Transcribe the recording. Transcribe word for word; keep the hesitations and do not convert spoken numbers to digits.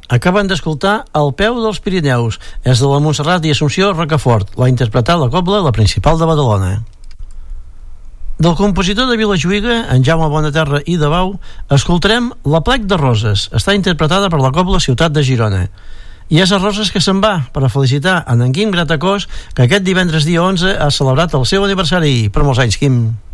Acaben d'escoltar Al peu dels Pirineus, és de la Montserrat i Assumpció Rocafort, l'ha interpretat la cobla La Principal de Badalona. Del compositor de Vilajuïga, en Jaume Bonaterra i de Bau, escoltarem La plec de Roses, està interpretada per la cobla Ciutat de Girona. I és a Roses que se'n va per a felicitar en en Quim Gratacós, que aquest divendres dia onze ha celebrat el seu aniversari. Per molts anys, Quim.